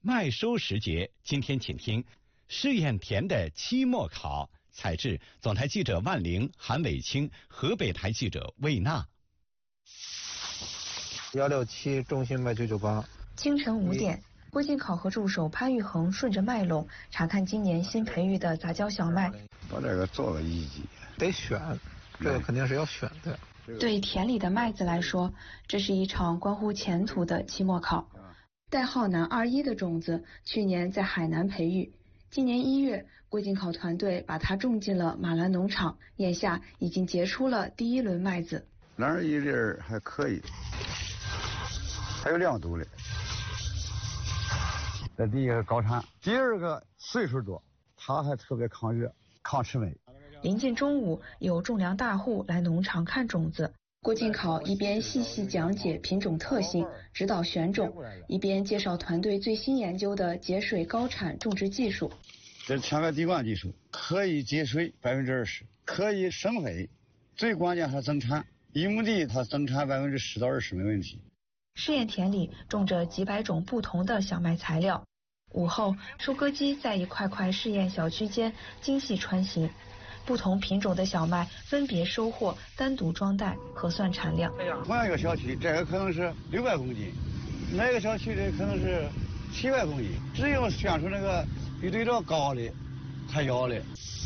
麦收时节，今天请听试验田的期末考。采制总台记者万玲、韩伟清，河北台记者魏娜。 167中心麦998。 清晨5点，郭靖考核助手潘玉恒顺着麦垄查看今年新培育的杂交小麦。 把这个做了一级， 得选，这个肯定是要选的。 对田里的麦子来说，这是一场关乎前途的期末考。代号南21的种子，去年在海南培育，今年1月，郭靖考团队把它种进了马兰农场，眼下已经结出了第一轮麦子。 南21粒还可以，还有2度的。这第一个高产，第二个岁数多，它还特别抗热、抗吃霉。 临近中午，有种粮大户来农场看种子。郭靖考一边细细讲解品种特性，指导选种，一边介绍团队最新研究的节水高产种植技术。 这是天然滴灌技术，可以节水20%，可以省肥，最关键还增产。1亩地它增产10%到20%没问题。 试验田里种着几百种不同的小麦材料。午后，收割机在一块块试验小区间精细穿行。不同品种的小麦分别收获，单独装袋核算产量。 同样一个小区，这个可能是600公斤，那个小区这可能是700公斤，只有选出那个比对照高的，才要的。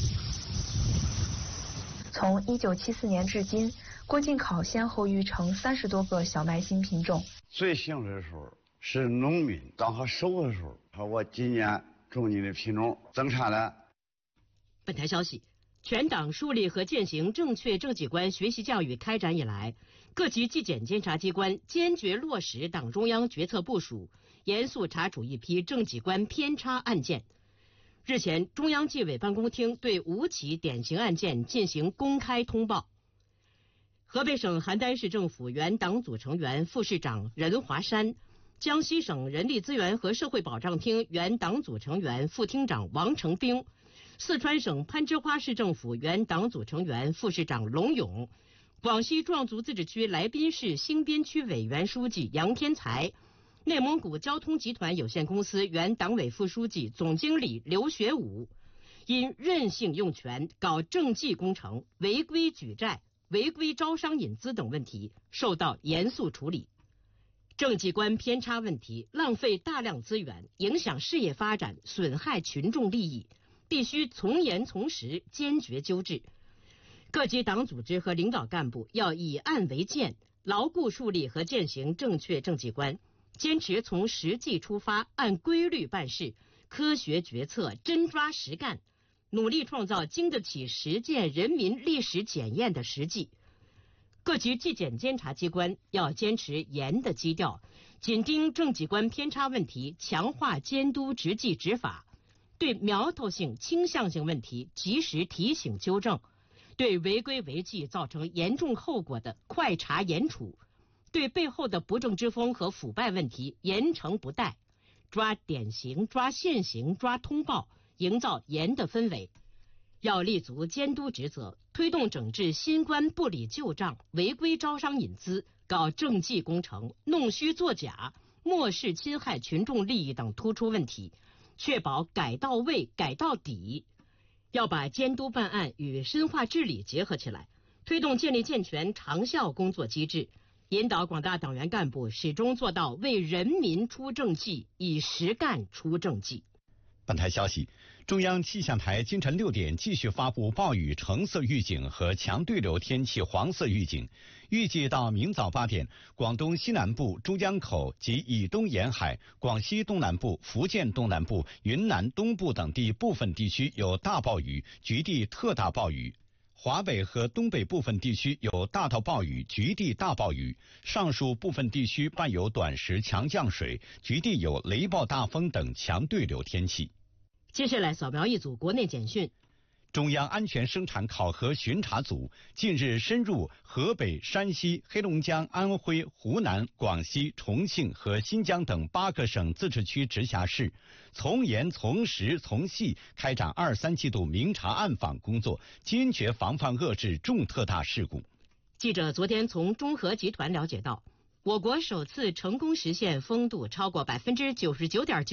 从1974年至今，郭靖考先后育成30多个小麦新品种。 最幸运的时候是农民当他收的时候，说我今年种你的品种增产了。 本台消息。全党树立和践行正确政绩观学习教育开展以来，各级纪检监察机关坚决落实党中央决策部署，严肃查处一批政绩观偏差案件。日前，中央纪委办公厅对5起典型案件进行公开通报。河北省邯郸市政府原党组成员、副市长任华山，江西省人力资源和社会保障厅原党组成员、副厅长王成兵。四川省攀枝花市政府原党组成员、副市长龙勇，广西壮族自治区来宾市新边区委原书记杨天才，内蒙古交通集团有限公司原党委副书记、总经理刘学武，因任性用权、搞政绩工程、违规举债、违规招商引资等问题，受到严肃处理。政绩观偏差问题浪费大量资源，影响事业发展，损害群众利益。必须从严从实，坚决纠治。各级党组织和领导干部要以案为鉴，牢固树立和践行正确政绩观，坚持从实际出发，按规律办事，科学决策，真抓实干，努力创造经得起实践人民历史检验的实际。各级纪检监察机关要坚持严的基调，紧盯政绩观偏差问题，强化监督执纪执法。对苗头性、倾向性问题及时提醒纠正，对违规违纪造成严重后果的快查严处，对背后的不正之风和腐败问题严惩不贷，抓典型、抓现行、抓通报，营造严的氛围。要立足监督职责，推动整治新官不理旧账、违规招商引资、搞政绩工程、弄虚作假、漠视侵害群众利益等突出问题。确保改到位、改到底，要把监督办案与深化治理结合起来，推动建立健全长效工作机制，引导广大党员干部始终做到为人民出政绩，以实干出政绩。 本台消息，中央气象台今晨6点继续发布暴雨橙色预警和强对流天气黄色预警。预计到明早8点，广东西南部、珠江口及以东沿海、广西东南部、福建东南部、云南东部等地部分地区有大暴雨，局地特大暴雨。华北和东北部分地区有大到暴雨，局地大暴雨，上述部分地区伴有短时强降水，局地有雷暴大风等强对流天气。 接下来扫描一组国内简讯。 中央安全生产考核巡查组近日深入河北、山西、黑龙江、安徽、湖南、广西、重庆和新疆等8个省自治区直辖市，从严从实从细开展2、3季度明察暗访工作，坚决防范遏制重特大事故。 记者昨天从中核集团了解到，我国首次成功实现风度超过99.9%。